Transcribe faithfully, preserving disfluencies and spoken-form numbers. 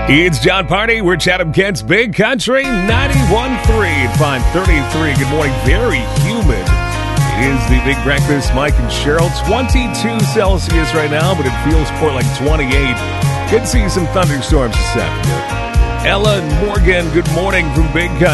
It's John Party. We're Chatham Kent's Big Country ninety-one point three at five thirty-three. Good morning. Very humid. It is the Big Breakfast. Mike and Cheryl. twenty-two Celsius right now, but it feels more like twenty-eight. Good to see some thunderstorms this afternoon. Ella and Morgan, good morning from Big Country.